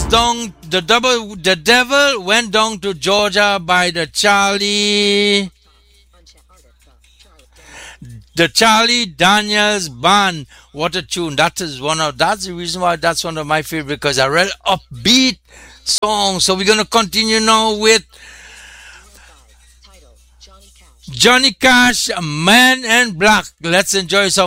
The Devil Went Down to Georgia by the Charlie Daniels Band. What a tune. That's the reason why that's one of my favorite, because I read upbeat song. So we're gonna continue now with Johnny Cash, Man in Black. Let's enjoy some